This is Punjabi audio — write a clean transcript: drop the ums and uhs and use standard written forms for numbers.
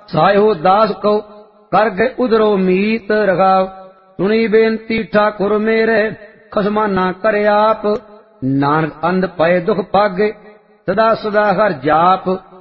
ਸਾਇਓ ਦਾਸ ਕਉ ਕਰ ਗਏ ਉਧਰੋ ਮੀਤ ਰਖਾਵ। ਸੁਣੀ ਬੇਨਤੀ ਠਾਕੁਰ ਮੇਰੇ ਖਸਮਾ ਨਾ ਕਰੇ ਆਪ। ਨਾਨਕ ਅੰਧ ਪਏ ਦੁਖ ਪਾਗੇ ਸਦਾ ਸਦਾ ਹਰ ਜਾਪ।